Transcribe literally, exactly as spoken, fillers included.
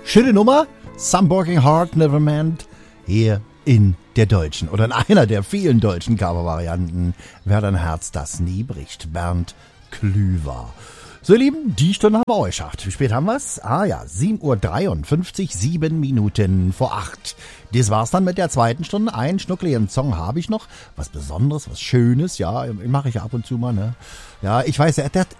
Schöne Nummer. Some Working Hard Never Meant. Hier in der deutschen oder in einer der vielen deutschen Covervarianten. Wer dein Herz das nie bricht. Bernd Klüver. So, ihr Lieben, die Stunde haben wir euch geschafft. Wie spät haben wir's? Ah ja, sieben Uhr dreiundfünfzig, sieben Minuten vor acht. Das war's dann mit der zweiten Stunde. Einen schnuckligen Song habe ich noch. Was Besonderes, was Schönes. Ja, mache ich ab und zu mal, ne? Ja, ich weiß, der, der,